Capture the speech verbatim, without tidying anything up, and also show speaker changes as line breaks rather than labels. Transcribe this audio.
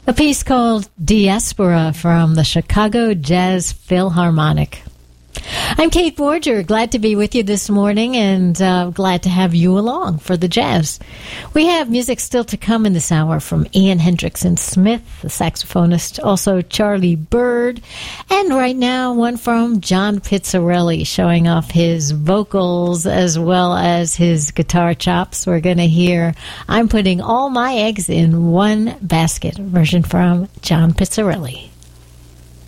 A piece called Diaspora from the Chicago Jazz Philharmonic. I'm Kate Borger, glad to be with you this morning and uh, glad to have you along for the jazz. We have music still to come in this hour from Ian Hendrickson Smith, the saxophonist, also Charlie Byrd, and right now one from John Pizzarelli showing off his vocals as well as his guitar chops. We're going to hear I'm Putting All My Eggs in One Basket, version from John Pizzarelli.